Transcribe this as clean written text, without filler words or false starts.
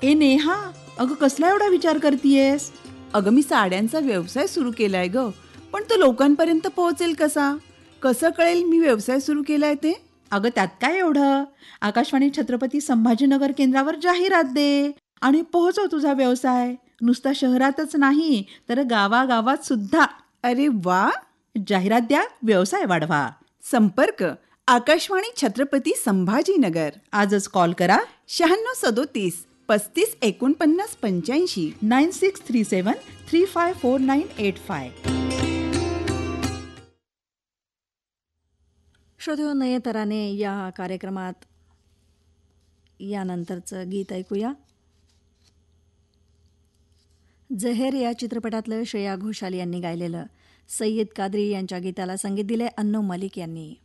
ए नेहा, अगं कसला एवढा विचार करतीयेस? अगं मी साड्यांचा व्यवसाय सुरू केलाय ग. पण तो लोकांपर्यंत पोहोचेल कसा? कसं कळेल मी व्यवसाय सुरू केलाय ते? अगं त्यात काय एवढं? आकाशवाणी छत्रपती संभाजीनगर केंद्रावर जाहिरात दे आणि पोहोचव तुझा व्यवसाय. नुसता शहरातच नाही तर गावागावात सुद्धा. अरे वा. जाहिरात द्या, व्यवसाय वाढवा. संपर्क आकाशवाणी छत्रपती संभाजीनगर. आजच कॉल करा 9637 35 49 85. 9637354985. श्रोतेहो, नयनताराने या कार्यक्रमात यानंतरचं गीत ऐकूया. जहेर या चित्रपटातलं श्रेया घोषाल यांनी गायलेलं. सय्यद कादरी यांच्या गीताला संगीत दिले अन्नू मलिक यांनी.